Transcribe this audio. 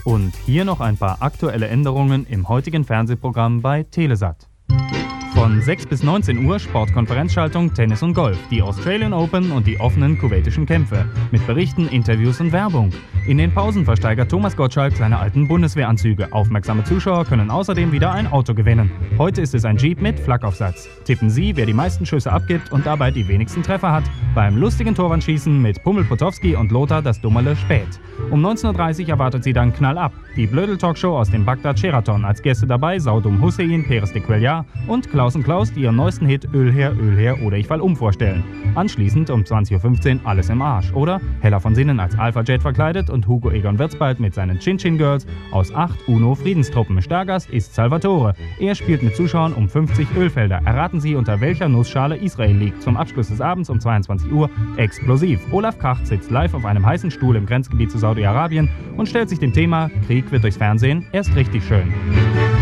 Und hier noch ein paar aktuelle Änderungen im heutigen Fernsehprogramm bei Telesat. Von 6 bis 19 Uhr Sportkonferenzschaltung Tennis und Golf, die Australian Open und die offenen kuwaitischen Kämpfe. Mit Berichten, Interviews und Werbung. In den Pausen versteigert Thomas Gottschalk seine alten Bundeswehranzüge. Aufmerksame Zuschauer können außerdem wieder ein Auto gewinnen. Heute ist es ein Jeep mit Flagghaufsatz. Tippen Sie, wer die meisten Schüsse abgibt und dabei die wenigsten Treffer hat. Beim lustigen Torwandschießen mit Pummel Potowski und Lothar das Dummerle Spät. Um 19.30 Uhr erwartet Sie dann Knall ab. Die Blödel-Talkshow aus dem Bagdad Sheraton. Als Gäste dabei Saudum Hussein, Peres de Cuellar und Klaus & Klaus, die ihren neuesten Hit Öl her oder ich fall um vorstellen. Anschließend um 20.15 Uhr Alles im Arsch. Oder Hella von Sinnen als Alpha Jet verkleidet und Hugo Egon Wirtsbald mit seinen Chin-Chin Girls aus 8 UNO-Friedenstruppen. Stargast ist Salvatore. Er spielt mit Zuschauern um 50 Ölfelder. Erraten Sie, unter welcher Nussschale Israel liegt. Zum Abschluss des Abends um 22 Uhr explosiv. Olaf Kracht sitzt live auf einem heißen Stuhl im Grenzgebiet zu Saudi-Arabien und stellt sich dem Thema Krieg wird durchs Fernsehen erst richtig schön.